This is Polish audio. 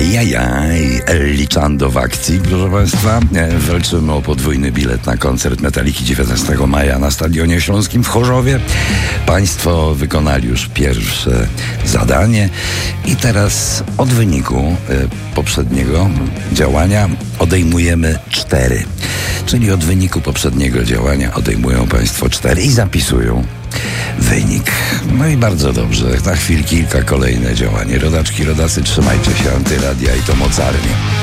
Jajaj, liczando w akcji, proszę Państwa. Walczymy o podwójny bilet na koncert Metaliki 19 maja na Stadionie Śląskim w Chorzowie. Państwo wykonali już pierwsze zadanie i teraz od wyniku poprzedniego działania odejmujemy 4. Czyli od wyniku poprzedniego działania odejmują Państwo 4 i zapisują wynik. No i bardzo dobrze. Na chwilę kilka kolejne działanie. Rodaczki, rodacy, trzymajcie się, Antyradia i to mocarnie.